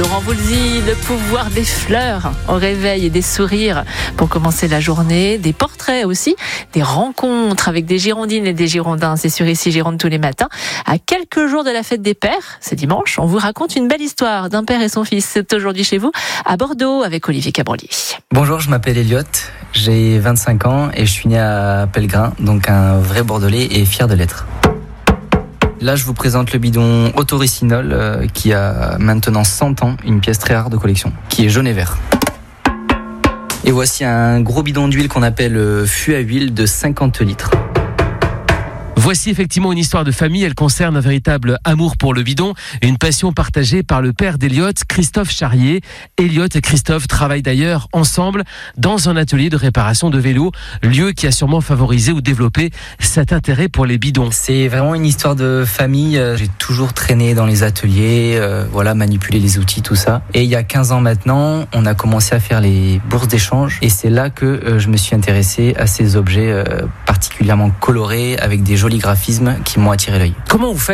Laurent Voulzy, le pouvoir des fleurs au réveil et des sourires pour commencer la journée, des portraits aussi, des rencontres avec des Girondines et des Girondins, c'est sur Ici Gironde tous les matins. À quelques jours de la fête des pères, c'est dimanche, on vous raconte une belle histoire d'un père et son fils. C'est aujourd'hui chez vous à Bordeaux avec Olivier Cabrolier. Bonjour, je m'appelle Elliot, j'ai 25 ans et je suis né à Pellegrin, donc un vrai Bordelais et fier de l'être. Là, je vous présente le bidon Autoricinol qui a maintenant 100 ans, une pièce très rare de collection, qui est jaune et vert. Et voici un gros bidon d'huile qu'on appelle fût à huile de 50 litres. Voici effectivement une histoire de famille. Elle concerne un véritable amour pour le bidon et une passion partagée par le père d'Elliot, Christophe Charrier. Elliot et Christophe travaillent d'ailleurs ensemble dans un atelier de réparation de vélos, lieu qui a sûrement favorisé ou développé cet intérêt pour les bidons. C'est vraiment une histoire de famille. J'ai toujours traîné dans les ateliers, manipuler les outils, tout ça. Et il y a 15 ans maintenant, on a commencé à faire les bourses d'échange et c'est là que je me suis intéressé à ces objets particulièrement colorés avec des jolis graphismes qui m'ont attiré l'œil. Comment vous faites